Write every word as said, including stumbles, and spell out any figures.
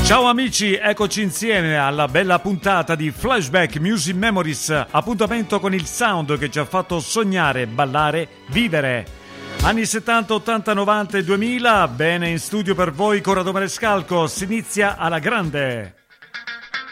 Ciao amici, eccoci insieme alla bella puntata di Flashback Music Memories, appuntamento con il sound che ci ha fatto sognare, ballare, vivere. Anni settanta, ottanta, novanta e duemila, bene in studio per voi Corrado Marescalco, si inizia alla grande.